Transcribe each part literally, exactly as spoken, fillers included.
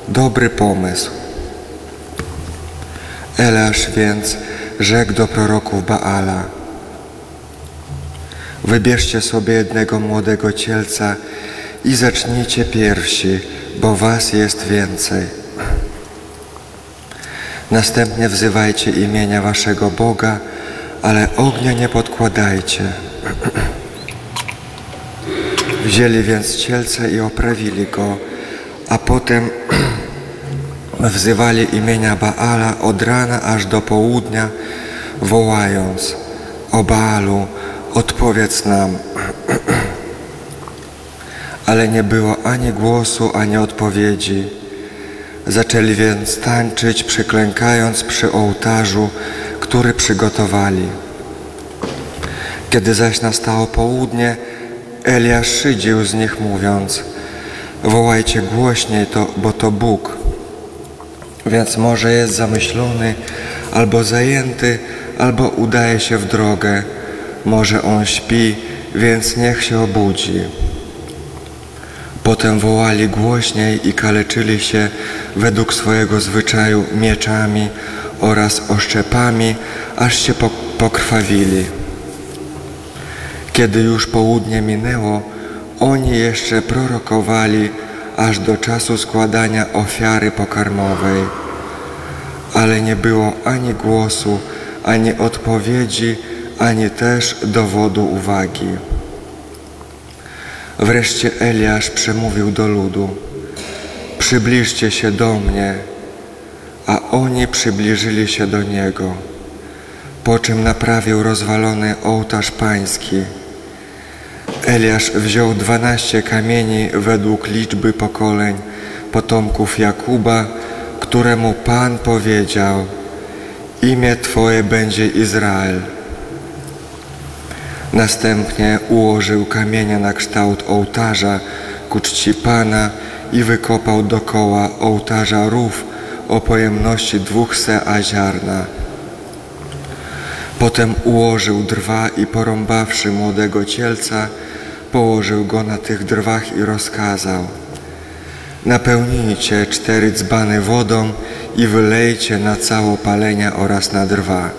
Dobry pomysł. Eliasz więc rzekł do proroków Baala: wybierzcie sobie jednego młodego cielca i zacznijcie pierwsi, bo was jest więcej. Następnie wzywajcie imienia waszego Boga, ale ognia nie podkładajcie. Wzięli więc cielca i oprawili go, a potem wzywali imienia Baala od rana aż do południa, wołając: o Baalu, odpowiedz nam. Ale nie było ani głosu, ani odpowiedzi. Zaczęli więc tańczyć, przyklękając przy ołtarzu, który przygotowali. Kiedy zaś nastało południe, Eliasz szydził z nich, mówiąc: wołajcie głośniej, to, bo to Bóg. Więc może jest zamyślony, albo zajęty, albo udaje się w drogę. Może on śpi, więc niech się obudzi. Potem wołali głośniej i kaleczyli się według swojego zwyczaju mieczami oraz oszczepami, aż się pokrwawili. Kiedy już południe minęło, oni jeszcze prorokowali aż do czasu składania ofiary pokarmowej. Ale nie było ani głosu, ani odpowiedzi, ani też dowodu uwagi. Wreszcie Eliasz przemówił do ludu: przybliżcie się do mnie, a oni przybliżyli się do niego, po czym naprawił rozwalony ołtarz pański. Eliasz wziął dwanaście kamieni według liczby pokoleń potomków Jakuba, któremu Pan powiedział: imię Twoje będzie Izrael. Następnie ułożył kamienie na kształt ołtarza ku czci Pana i wykopał dokoła ołtarza rów o pojemności dwóch sea ziarna. Potem ułożył drwa i porąbawszy młodego cielca, położył go na tych drwach i rozkazał: napełnijcie cztery dzbany wodą i wylejcie na całopalenia oraz na drwa.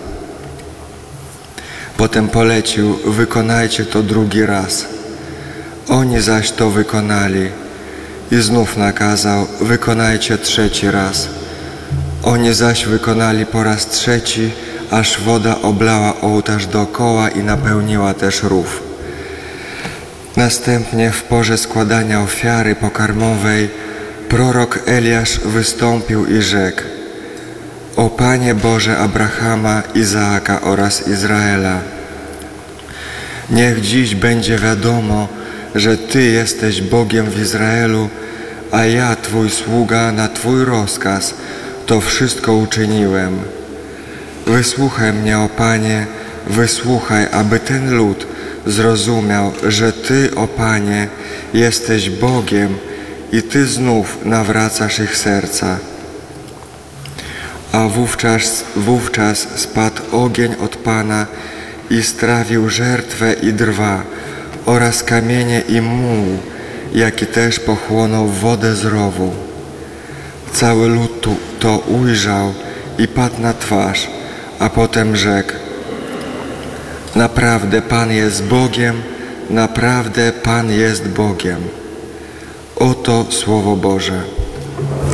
Potem polecił: wykonajcie to drugi raz. Oni zaś to wykonali. I znów nakazał: wykonajcie trzeci raz. Oni zaś wykonali po raz trzeci, aż woda oblała ołtarz dookoła i napełniła też rów. Następnie w porze składania ofiary pokarmowej prorok Eliasz wystąpił i rzekł: o Panie Boże Abrahama, Izaaka oraz Izraela, niech dziś będzie wiadomo, że Ty jesteś Bogiem w Izraelu, a ja, Twój sługa, na Twój rozkaz to wszystko uczyniłem. Wysłuchaj mnie, o Panie, wysłuchaj, aby ten lud zrozumiał, że Ty, o Panie, jesteś Bogiem i Ty znów nawracasz ich serca. A wówczas, wówczas spadł ogień od Pana i strawił żertwę i drwa oraz kamienie i muł, jaki też pochłonął wodę z rowu. Cały lud to ujrzał i padł na twarz, a potem rzekł: naprawdę Pan jest Bogiem, naprawdę Pan jest Bogiem. Oto Słowo Boże.